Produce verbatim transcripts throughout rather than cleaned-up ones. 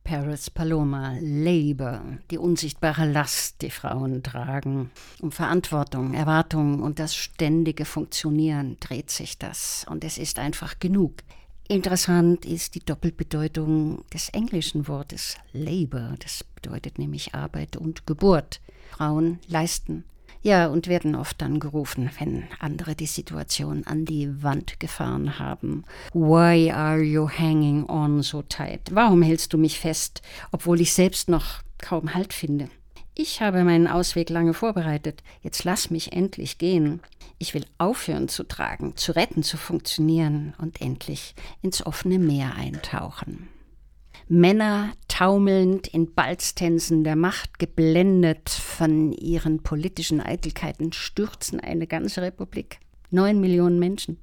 Paris Paloma, Labor, die unsichtbare Last, die Frauen tragen. Um Verantwortung, Erwartungen und das ständige Funktionieren dreht sich das. Und es ist einfach genug. Interessant ist die Doppelbedeutung des englischen Wortes Labor. Das bedeutet nämlich Arbeit und Geburt. Frauen leisten. Ja, und werden oft dann gerufen, wenn andere die Situation an die Wand gefahren haben. Why are you hanging on so tight? Warum hältst du mich fest, obwohl ich selbst noch kaum Halt finde? Ich habe meinen Ausweg lange vorbereitet. Jetzt lass mich endlich gehen. Ich will aufhören zu tragen, zu retten, zu funktionieren und endlich ins offene Meer eintauchen. Männer taumelnd in Balztänzen der Macht, geblendet von ihren politischen Eitelkeiten, stürzen eine ganze Republik. Neun Millionen Menschen.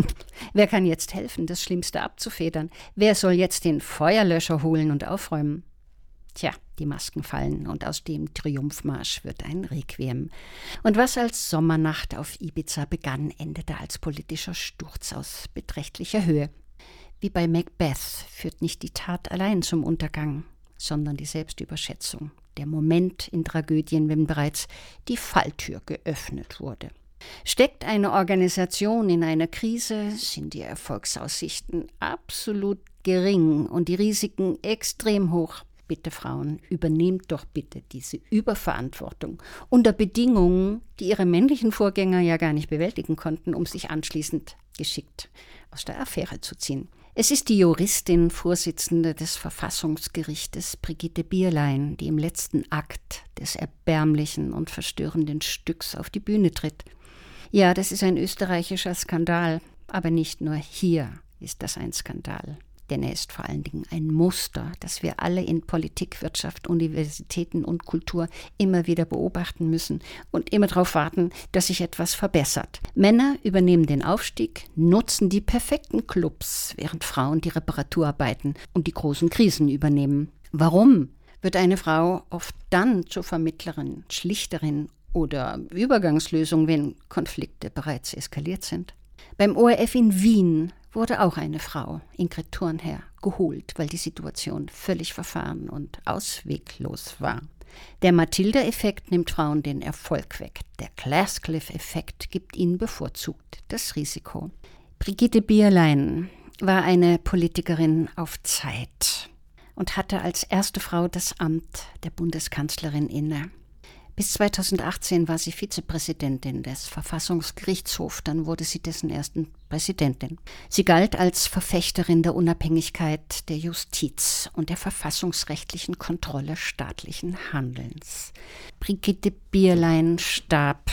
Wer kann jetzt helfen, das Schlimmste abzufedern? Wer soll jetzt den Feuerlöscher holen und aufräumen? Tja, die Masken fallen und aus dem Triumphmarsch wird ein Requiem. Und was als Sommernacht auf Ibiza begann, endete als politischer Sturz aus beträchtlicher Höhe. Wie bei Macbeth führt nicht die Tat allein zum Untergang, sondern die Selbstüberschätzung. Der Moment in Tragödien, wenn bereits die Falltür geöffnet wurde. Steckt eine Organisation in einer Krise, sind die Erfolgsaussichten absolut gering und die Risiken extrem hoch. Bitte Frauen, übernehmt doch bitte diese Überverantwortung unter Bedingungen, die ihre männlichen Vorgänger ja gar nicht bewältigen konnten, um sich anschließend geschickt aus der Affäre zu ziehen. Es ist die Juristin, Vorsitzende des Verfassungsgerichtes, Brigitte Bierlein, die im letzten Akt des erbärmlichen und verstörenden Stücks auf die Bühne tritt. Ja, das ist ein österreichischer Skandal, aber nicht nur hier ist das ein Skandal. Denn er ist vor allen Dingen ein Muster, das wir alle in Politik, Wirtschaft, Universitäten und Kultur immer wieder beobachten müssen und immer darauf warten, dass sich etwas verbessert. Männer übernehmen den Aufstieg, nutzen die perfekten Clubs, während Frauen die Reparaturarbeiten und die großen Krisen übernehmen. Warum wird eine Frau oft dann zur Vermittlerin, Schlichterin oder Übergangslösung, wenn Konflikte bereits eskaliert sind? Beim O R F in Wien wurde auch eine Frau, Ingrid Thurnherr, geholt, weil die Situation völlig verfahren und ausweglos war. Der Matilda-Effekt nimmt Frauen den Erfolg weg. Der Glasscliff-Effekt gibt ihnen bevorzugt das Risiko. Brigitte Bierlein war eine Politikerin auf Zeit und hatte als erste Frau das Amt der Bundeskanzlerin inne. Bis zweitausendachtzehn war sie Vizepräsidentin des Verfassungsgerichtshofs, dann wurde sie dessen ersten Präsidentin. Sie galt als Verfechterin der Unabhängigkeit der Justiz und der verfassungsrechtlichen Kontrolle staatlichen Handelns. Brigitte Bierlein starb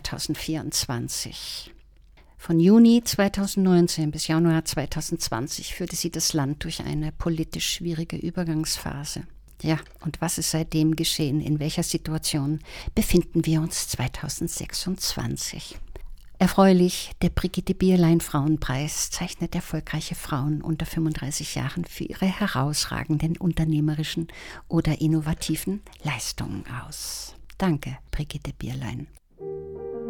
zweitausendvierundzwanzig. Von Juni zweitausendneunzehn bis Januar zweitausendzwanzig führte sie das Land durch eine politisch schwierige Übergangsphase. Ja, und was ist seitdem geschehen? In welcher Situation befinden wir uns zweitausendsechsundzwanzig? Erfreulich, der Brigitte Bierlein Frauenpreis zeichnet erfolgreiche Frauen unter fünfunddreißig Jahren für ihre herausragenden unternehmerischen oder innovativen Leistungen aus. Danke, Brigitte Bierlein.